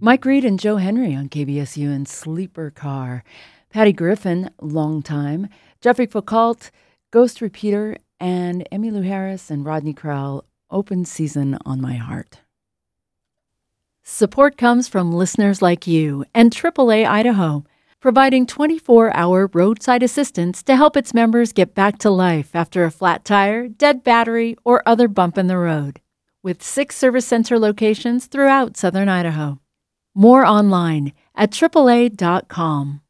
Mike Reed and Joe Henry on KBSU and Sleeper Car. Patty Griffin, Long Time. Jeffrey Foucault, Ghost Repeater. And Emmylou Harris and Rodney Crowell, Open Season on My Heart. Support comes from listeners like you and AAA Idaho, providing 24-hour roadside assistance to help its members get back to life after a flat tire, dead battery, or other bump in the road. With 6 service center locations throughout southern Idaho. More online at AAA.com.